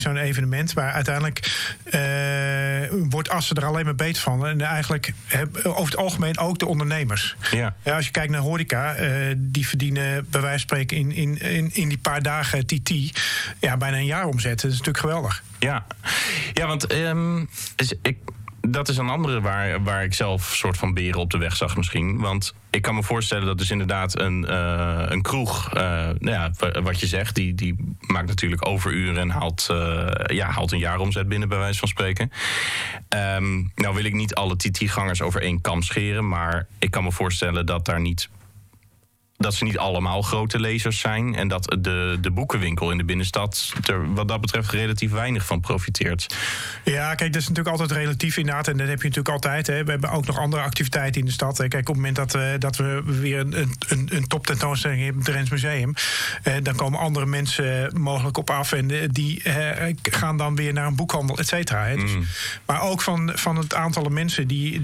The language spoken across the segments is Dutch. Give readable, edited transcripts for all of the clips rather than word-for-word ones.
zo'n evenement. Maar uiteindelijk wordt Assen er alleen maar beter van. En eigenlijk over het algemeen ook de ondernemers. Ja. Als je kijkt naar horeca, die verdienen bij wijze van spreken in die paar dagen TT bijna een jaar omzet. Dat is natuurlijk geweldig. Ja, want dat is een andere waar ik zelf soort van beren op de weg zag misschien. Want ik kan me voorstellen dat dus inderdaad een kroeg, wat je zegt, die maakt natuurlijk overuren en haalt een jaaromzet binnen, bij wijze van spreken. Nou wil ik niet alle TT-gangers over één kam scheren, maar ik kan me voorstellen dat ze niet allemaal grote lezers zijn en dat de boekenwinkel in de binnenstad er wat dat betreft relatief weinig van profiteert. Ja, kijk, dat is natuurlijk altijd relatief inderdaad. En dat heb je natuurlijk altijd. Hè. We hebben ook nog andere activiteiten in de stad. Kijk, op het moment dat we weer een toptentoonstelling hebben in het Drents Museum, dan komen andere mensen mogelijk op af en die gaan dan weer naar een boekhandel, et cetera. Hè. Dus, maar ook van het aantal mensen die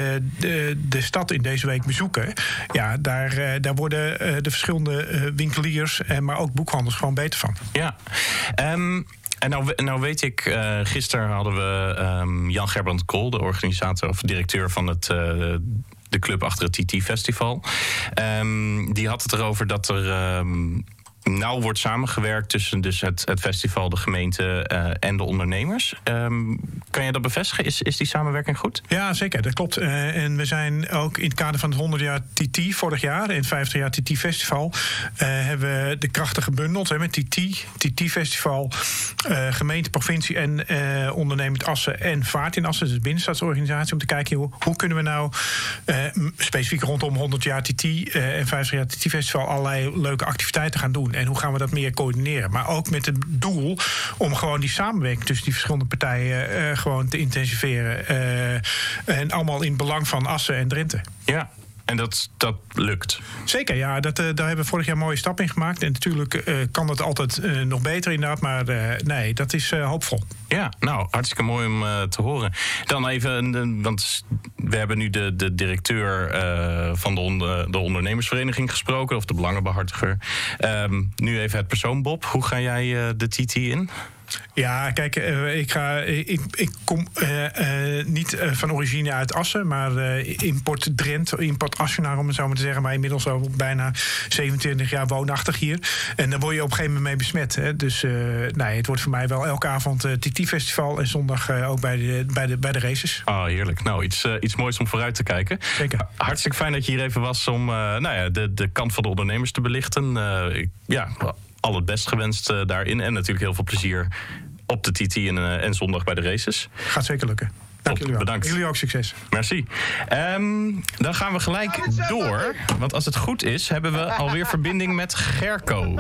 de stad in deze week bezoeken, daar worden de verschillende winkeliers, maar ook boekhandels gewoon beter van. Ja, en nou weet ik, gisteren hadden we Jan Gerbrand Kool, de organisator of directeur van de club achter het TT Festival. Die had het erover dat er nauw wordt samengewerkt tussen dus het festival, de gemeente en de ondernemers. Kan je dat bevestigen? Is die samenwerking goed? Ja, zeker. Dat klopt. En we zijn ook in het kader van het 100 jaar TT vorig jaar en het 50 jaar TT Festival hebben we de krachten gebundeld met TT Festival, gemeente, provincie en ondernemend Assen en Vaart in Assen, dus de binnenstadsorganisatie, om te kijken hoe kunnen we nou specifiek rondom 100 jaar TT en 50 jaar TT Festival allerlei leuke activiteiten gaan doen. En hoe gaan we dat meer coördineren? Maar ook met het doel om gewoon die samenwerking tussen die verschillende partijen gewoon te intensiveren. En allemaal in het belang van Assen en Drenthe. Ja. En dat lukt? Zeker, ja. Daar hebben we vorig jaar een mooie stap in gemaakt. En natuurlijk kan dat altijd nog beter inderdaad. Maar nee, dat is hoopvol. Ja, nou, hartstikke mooi om te horen. Dan even, want we hebben nu de directeur van de ondernemersvereniging gesproken, of de belangenbehartiger. Nu even het persoon, Bob. Hoe ga jij de TT in? Ja, kijk, ik kom niet van origine uit Assen, maar import Drenthe, import Assenaar, om het zo maar te zeggen, maar inmiddels al bijna 27 jaar woonachtig hier. En daar word je op een gegeven moment mee besmet. Hè. Dus het wordt voor mij wel elke avond TT-festival en zondag ook bij de races. Oh, heerlijk. Nou, iets moois om vooruit te kijken. Zeker. Hartstikke fijn dat je hier even was om de kant van de ondernemers te belichten. Al het best gewenst daarin. En natuurlijk heel veel plezier op de TT en zondag bij de races. Gaat zeker lukken. Dank jullie wel. Bedankt. Jullie ook succes. Merci. Dan gaan we gelijk door. Want als het goed is, hebben we alweer verbinding met Gerco.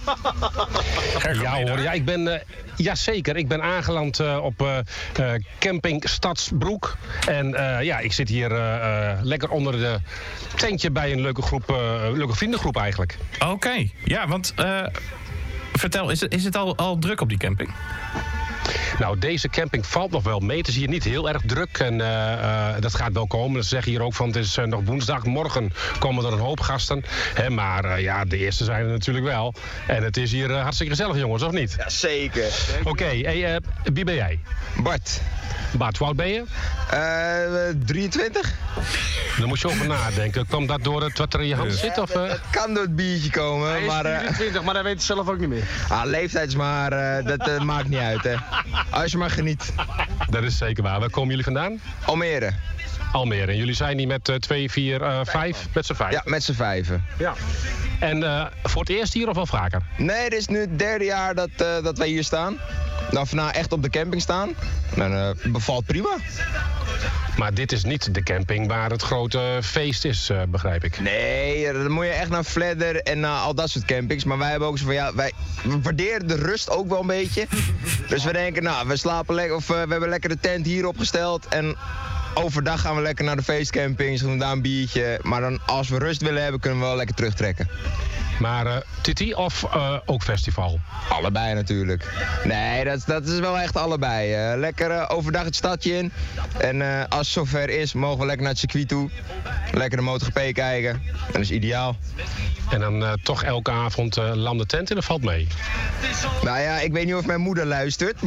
Ja hoor, ik ben... Jazeker, ik ben aangeland op camping Stadsbroek. En ik zit hier lekker onder de tentje bij een leuke vriendengroep eigenlijk. Oké, ja, want vertel, is het al druk op die camping? Nou, deze camping valt nog wel mee. Het is hier niet heel erg druk en dat gaat wel komen. Ze zeggen hier ook van het is nog woensdag. Morgen komen er een hoop gasten. Maar de eerste zijn er natuurlijk wel. En het is hier hartstikke gezellig, jongens, of niet? Ja, zeker. Oké, wie ben jij? Bart. Bart, hoe oud ben je? 23. Daar moet je over nadenken. Kwam dat door het wat er in je hand zit? Of, Het kan door het biertje komen. Hij is 24, maar hij weet het zelf ook niet meer. Leeftijdsmaar, dat maakt niet uit, hè. Als je maar geniet. Dat is zeker waar. Waar komen jullie vandaan? Almere. Almere. En jullie zijn hier met 2, 4, 5? Met z'n 5? Ja, met z'n 5. Ja. En voor het eerst hier of wel vaker? Nee, dit is nu het 3e jaar dat wij hier staan. Nou, echt op de camping staan. En bevalt prima. Maar dit is niet de camping waar het grote feest is, begrijp ik. Nee, dan moet je echt naar Vledder en al dat soort campings. Maar wij hebben ook zo van, we waarderen de rust ook wel een beetje. Dus we denken, we slapen lekker, of we hebben lekker de tent hier opgesteld. En overdag gaan we lekker naar de feestcampings, doen daar een biertje. Maar dan, als we rust willen hebben, kunnen we wel lekker terugtrekken. Maar TT of ook festival? Allebei natuurlijk. Nee, dat is wel echt allebei. Lekker overdag het stadje in. En als het zover is, mogen we lekker naar het circuit toe. Lekker de MotoGP kijken. Dat is ideaal. En dan toch elke avond lam de tent in, dat valt mee? Nou ja, ik weet niet of mijn moeder luistert.